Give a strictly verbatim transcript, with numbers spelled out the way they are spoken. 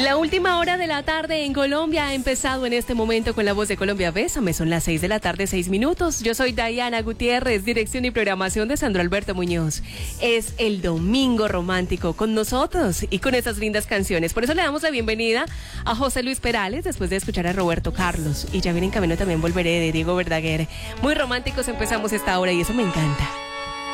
La última hora de la tarde en Colombia ha empezado en este momento con La Voz de Colombia. Bésame, son las seis de la tarde, seis minutos. Yo soy Diana Gutiérrez, dirección y programación de Sandro Alberto Muñoz. Es el domingo romántico con nosotros y con esas lindas canciones. Por eso le damos la bienvenida a José Luis Perales después de escuchar a Roberto Carlos. Y ya viene en camino también Volveré de Diego Verdaguer. Muy románticos empezamos esta hora y eso me encanta.